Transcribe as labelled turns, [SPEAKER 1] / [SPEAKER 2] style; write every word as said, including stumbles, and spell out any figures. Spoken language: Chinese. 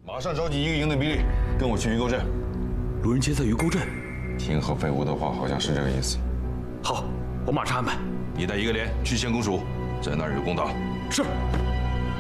[SPEAKER 1] 马上召集一个营的兵力，跟我去鱼沟镇。
[SPEAKER 2] 卢仁杰在鱼沟镇，
[SPEAKER 1] 听何飞吴的话，好像是这个意思。
[SPEAKER 2] 好，我马上安排。
[SPEAKER 1] 你带一个连去县公署，在那儿有公道。
[SPEAKER 2] 是。